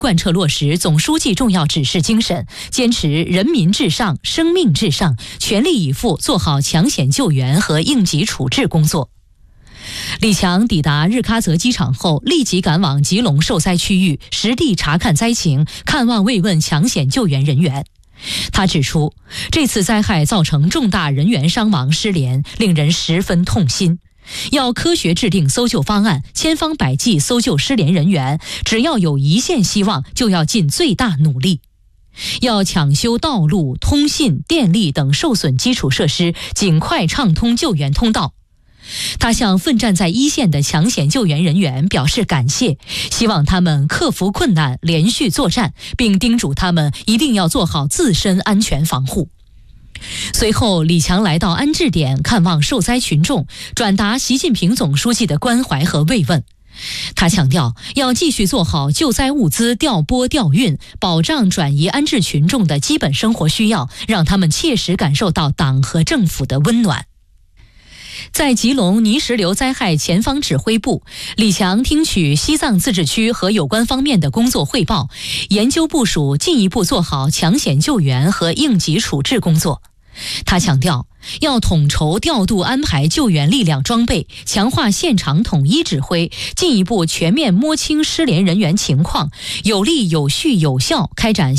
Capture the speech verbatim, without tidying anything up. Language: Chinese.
贯彻落实总书记重要指示精神，坚持人民至上、生命至上，全力以赴做好抢险救援和应急处置工作。李强抵达日喀则机场后，立即赶往吉隆受灾区域，实地查看灾情，看望慰问抢险救援人员。他指出，这次灾害造成重大人员伤亡失联，令人十分痛心。要科学制定搜救方案，千方百计搜救失联人员，只要有一线希望，就要尽最大努力。要抢修道路、通信、电力等受损基础设施，尽快畅通救援通道。他向奋战在一线的抢险救援人员表示感谢，希望他们克服困难，连续作战，并叮嘱他们一定要做好自身安全防护。随后，李强来到安置点看望受灾群众，转达习近平总书记的关怀和慰问。他强调，要继续做好救灾物资调拨调运，保障转移安置群众的基本生活需要，让他们切实感受到党和政府的温暖。在吉隆泥石流灾害前方指挥部，李强听取西藏自治区和有关方面的工作汇报，研究部署进一步做好抢险救援和应急处置工作。他强调，要统筹调度安排救援力量装备，强化现场统一指挥，进一步全面摸清失联人员情况，有力有序有效开展